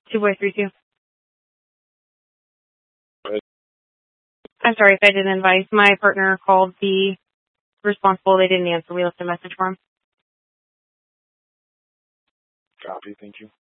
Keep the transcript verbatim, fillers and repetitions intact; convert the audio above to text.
two boy three two. Right. I'm sorry if I didn't advise. My partner called the responsible. They didn't answer. We left a message for him. Copy. Thank you.